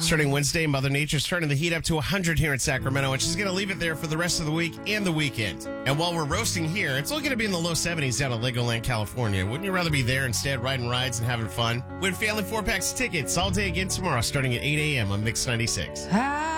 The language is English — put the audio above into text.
Starting Wednesday, Mother Nature's turning the heat up to 100 here in Sacramento, and she's going to leave it there for the rest of the week and the weekend. And while we're roasting here, it's only going to be in the low 70s down at Legoland, California. Wouldn't you rather be there instead, riding rides and having fun? Win family 4-packs of tickets all day again tomorrow, starting at 8 a.m. on Mix 96.